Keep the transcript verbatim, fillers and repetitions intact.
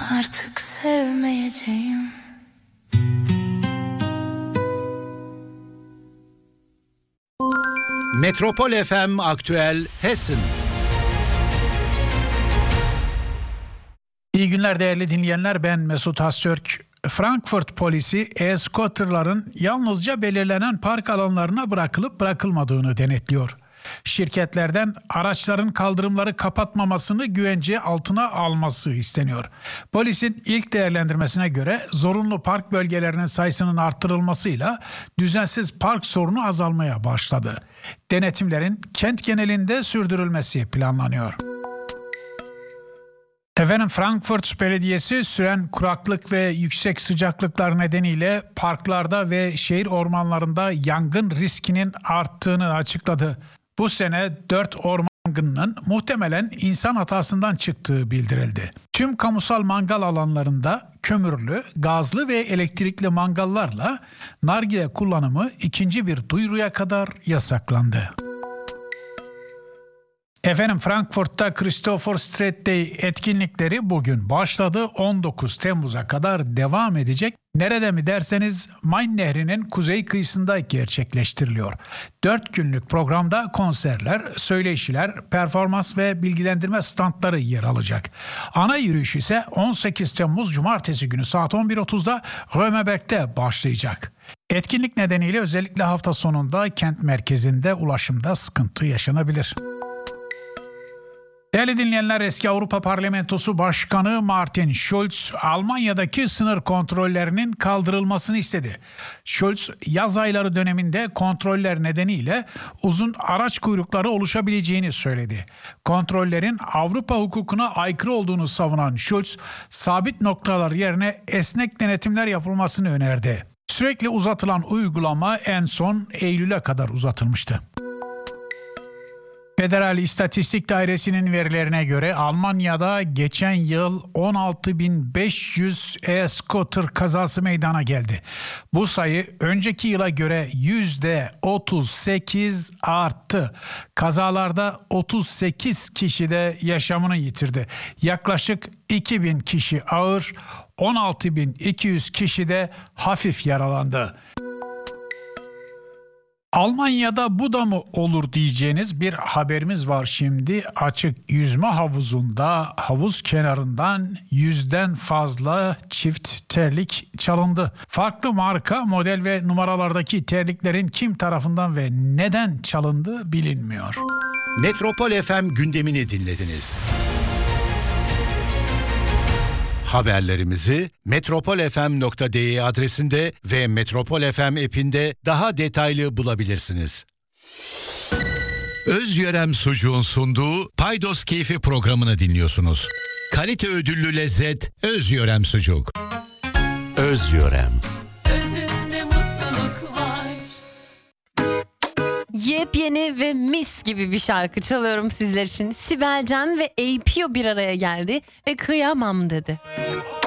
Artık sevmeyeceğim. Metropol F M Aktüel Hessen. İyi günler değerli dinleyenler, ben Mesut Haztürk. Frankfurt polisi e-scooterların yalnızca belirlenen park alanlarına bırakılıp bırakılmadığını denetliyor. Şirketlerden araçların kaldırımları kapatmamasını güvence altına alması isteniyor. Polisin ilk değerlendirmesine göre zorunlu park bölgelerinin sayısının artırılmasıyla düzensiz park sorunu azalmaya başladı. Denetimlerin kent genelinde sürdürülmesi planlanıyor. Efendim, Frankfurt Belediyesi süren kuraklık ve yüksek sıcaklıklar nedeniyle parklarda ve şehir ormanlarında yangın riskinin arttığını açıkladı. Bu sene dört orman yangınının muhtemelen insan hatasından çıktığı bildirildi. Tüm kamusal mangal alanlarında kömürlü, gazlı ve elektrikli mangallarla nargile kullanımı ikinci bir duyuruya kadar yasaklandı. Efendim, Frankfurt'ta Christopher Street Day etkinlikleri bugün başladı. on dokuz Temmuz'a kadar devam edecek. Nerede mi derseniz Main Nehri'nin kuzey kıyısında gerçekleştiriliyor. dört günlük programda konserler, söyleşiler, performans ve bilgilendirme standları yer alacak. Ana yürüyüş ise on sekiz Temmuz Cumartesi günü saat on bir otuzda Römeberg'te başlayacak. Etkinlik nedeniyle özellikle hafta sonunda kent merkezinde ulaşımda sıkıntı yaşanabilir. Değerli dinleyenler, eski Avrupa Parlamentosu Başkanı Martin Schulz, Almanya'daki sınır kontrollerinin kaldırılmasını istedi. Schulz, yaz ayları döneminde kontroller nedeniyle uzun araç kuyrukları oluşabileceğini söyledi. Kontrollerin Avrupa hukukuna aykırı olduğunu savunan Schulz, sabit noktalar yerine esnek denetimler yapılmasını önerdi. Sürekli uzatılan uygulama en son Eylül'e kadar uzatılmıştı. Federal İstatistik Dairesi'nin verilerine göre Almanya'da geçen yıl on altı bin beş yüz e-scooter kazası meydana geldi. Bu sayı önceki yıla göre yüzde otuz sekiz arttı. Kazalarda otuz sekiz kişi de yaşamını yitirdi. Yaklaşık iki bin kişi ağır, on altı bin iki yüz kişi de hafif yaralandı. Almanya'da bu da mı olur diyeceğiniz bir haberimiz var şimdi. Açık yüzme havuzunda havuz kenarından yüzden fazla çift terlik çalındı. Farklı marka, model ve numaralardaki terliklerin kim tarafından ve neden çalındığı bilinmiyor. Metropol F M gündemini dinlediniz. Haberlerimizi metropol f m nokta d e adresinde ve Metropol F M app'inde daha detaylı bulabilirsiniz. Özyörem Sucuğun sunduğu Paydos Keyfi programını dinliyorsunuz. Kalite ödüllü lezzet Özyörem Sucuk. Özyörem. Özünde mutluluk var. Yepyeni ve mis gibi bir şarkı çalıyorum sizler için. Sibel Can ve A P O bir araya geldi ve kıyamam dedi.